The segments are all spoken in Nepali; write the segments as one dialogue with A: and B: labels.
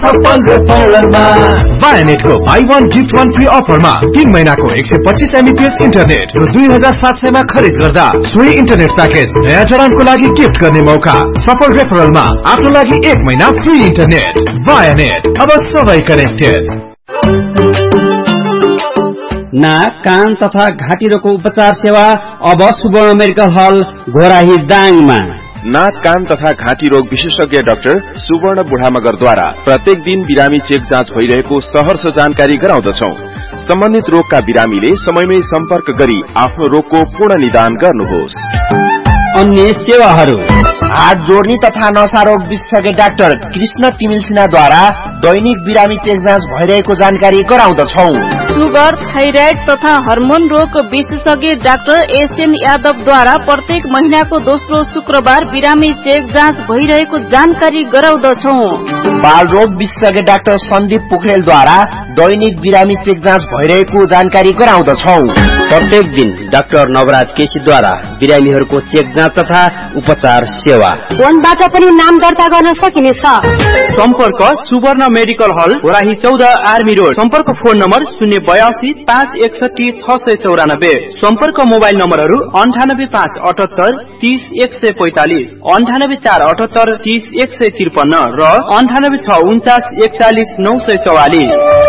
A: सफल रेफरलमा
B: वायानेटको बाई 1 गिफ्ट 1 फ्री अफरमा 3 महिनाको 125 MBPS इन्टरनेट र 2700 मा खरिद गर्दा सोही इन्टरनेट प्याकेज नयाँ जडानको लागि गिफ्ट गर्ने मौका। सफल रेफरलमा आफ्नो लागि 1 महिना फ्री इन्टरनेट। वायानेट, अब सबै कनेक्टेड।
C: नाक, कान तथा घाँटी रोगको उपचार सेवा अब सुवर्ण मेडिकल हल घोराही दाङमा।
D: नाक, कान तथा घाँटी रोग विशेषज्ञ डाक्टर सुवर्ण बुढामगरद्वारा प्रत्येक दिन बिरामी चेक जाँच भइरहेको सहर्ष जानकारी गराउँदछौं। सम्बन्धित रोगका बिरामीले समयमै सम्पर्क गरी आफ्नो रोगको पूर्ण निदान गर्नुहोस्।
C: अन्य सेवाहरू
E: हात जोड्ने तथा नसा रोग विशेषज्ञ डाक्टर कृष्ण तिमिल सिन्हाद्वारा दैनिक बिरामी चेक जाँच भइरहेको जानकारी गराउँदछौं।
F: सुगर, थाइराइड तथा हार्मोन रोग विशेषज्ञ डाक्टर एसएन यादवद्वारा प्रत्येक महीनाको दोस्रो शुक्रबार बिरामी चेक जाँच भइरहेको जानकारी गराउँदछौं।
E: बाल रोग विशेषज्ञ डाक्टर सन्दीप पोखरेलद्वारा दैनिक बिरामी चेक जाँच भइरहेको जानकारी गराउँदछौं।
C: प्रत्येक दिन डाक्टर नवराज केसीद्वारा बिरामीहरूको चेक जाँच तथा उपचार सेवा।
G: फोनबाट पनि नाम दर्ता गर्न सकिनेछ।
H: सम्पर्क सुवर्ण मेडिकल हल घोराही 14 आर्मी रोड। सम्पर्क फोन नम्बर 082 561 694। सम्पर्क मोबाइल नम्बरहरू 98578 30 145, 98478 30 153 र 98649 41 944।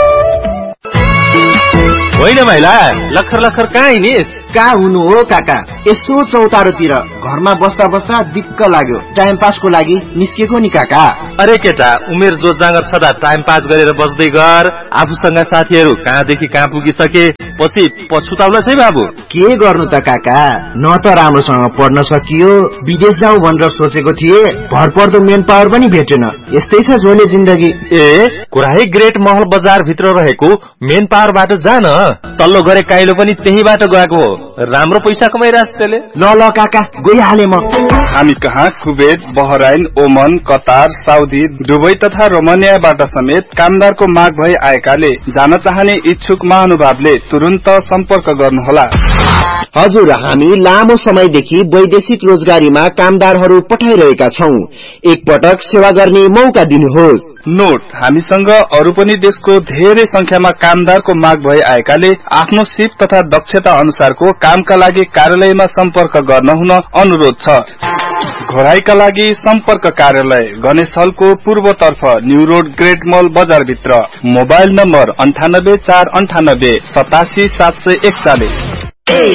B: होइन भाइला, लखर लखर कहाँ हिँडिस?
E: कहाँ हुनु हो काका, यसो चौतारोतिर घरमा बस्दा बस्दा दिक्क लाग्यो, टाइम पासको लागि निस्केको नि काका।
B: अरे केटा, उमेर जो जाँगर छदा टाइम पास गरेर बस्दै गर। आफूसँग साथीहरू कहाँदेखि कहाँ पुगिसके, पछि पछुताउला छै बाबु।
E: के गर्नु त काका, न त राम्रोसँग पढ्न सकियो, विदेश जाउँ भनेर सोचेको थिए, भरपर्दो मेन पावर पनि भेटेन। यस्तै छ झोले जिन्दगी।
B: ए, कुराही ग्रेट महल बजार भित्र रहेको मेन पावरबाट जान, तल्लो गरे काइलो पनि त्यही बाटो गएको हो। राम्रो पैसा कमाइरहेछ त्यसले।
E: ल काका, गइहाले म।
I: हामी कहाँ कुवेत, बहराइन, ओमन, कतार, साउदी, दुबई तथा रोमानियाबाट समेत कामदारको माग भई आएकाले जान चाहने इच्छुक महानुभावले तुरुन्त सम्पर्क गर्नुहोला।
E: हजुर, हामी लामो समयदेखि वैदेशिक रोजगारीमा कामदारहरू पठाइरहेका छौं। एकपटक सेवा गर्ने मौका दिनुहोस्।
I: नोट, हामीसँग अरू पनि देशको धेरै संख्यामा कामदारको माग भई आएकाले आफ्नो सिप तथा दक्षता अनुसारको कामका लागि कार्यालयमा सम्पर्क गर्न हुन अनुरोध छ। घोराईका लागि सम्पर्क कार्यालय गणेश हलको पूर्वतर्फ न्यू रोड ग्रेट मल बजार भित्र। Mobile number 98 498 87 741।